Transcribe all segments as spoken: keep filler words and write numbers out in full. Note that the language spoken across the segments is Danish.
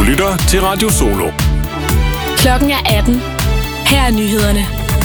lytter til Radio Solo. Klokken er atten. Her er nyhederne.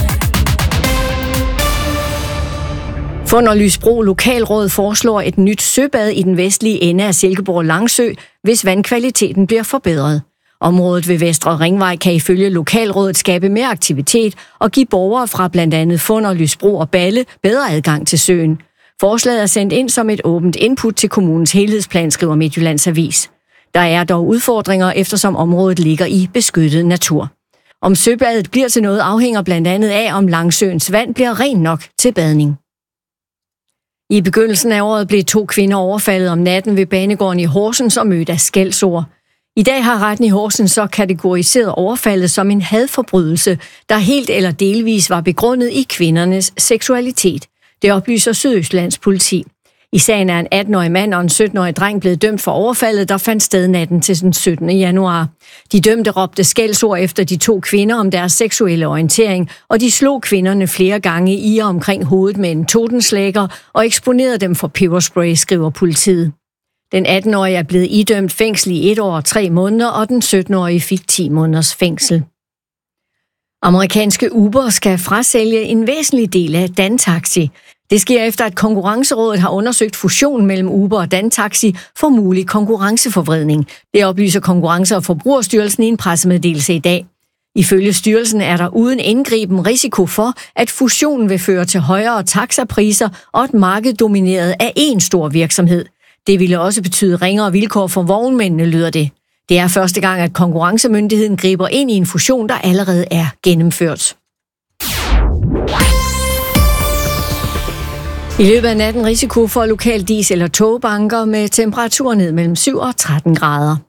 Funderlysbro Lokalråd foreslår et nyt søbad i den vestlige ende af Silkeborg Langsø, hvis vandkvaliteten bliver forbedret. Området ved Vestre Ringvej kan ifølge Lokalrådet skabe mere aktivitet og give borgere fra blandt andet Funderlysbro og Balle bedre adgang til søen. Forslaget er sendt ind som et åbent input til kommunens helhedsplan, skriver Midtjyllands Avis. Der er dog udfordringer, eftersom området ligger i beskyttet natur. Om søbadet bliver til noget afhænger blandt andet af, om Langsøens vand bliver ren nok til badning. I begyndelsen af året blev to kvinder overfaldet om natten ved banegården i Horsens og mødt af skældsord. I dag har retten i Horsens så kategoriseret overfaldet som en hadforbrydelse, der helt eller delvis var begrundet i kvindernes seksualitet. Det oplyser Sydøstlands politi. I sagen er en atten-årig mand og en sytten-årig dreng blevet dømt for overfaldet, der fandt sted natten til den syttende januar. De dømte råbte skældsord efter de to kvinder om deres seksuelle orientering, og de slog kvinderne flere gange i og omkring hovedet med en totenslægger og eksponerede dem for peberspray, skriver politiet. Den atten-årige er blevet idømt fængsel i et år og tre måneder, og den sytten-årige fik ti måneders fængsel. Amerikanske Uber skal frasælge en væsentlig del af Dantaxi. Det sker efter, at Konkurrencerådet har undersøgt fusionen mellem Uber og Dantaxi for mulig konkurrenceforvridning. Det oplyser Konkurrence- og Forbrugerstyrelsen i en pressemeddelelse i dag. Ifølge styrelsen er der uden indgriben risiko for, at fusionen vil føre til højere taxapriser og et marked domineret af én stor virksomhed. Det ville også betyde ringere vilkår for vognmændene, lyder det. Det er første gang, at konkurrencemyndigheden griber ind i en fusion, der allerede er gennemført. I løbet af natten risiko for lokal diesel- og togbanker med temperaturer ned mellem syv og tretten grader.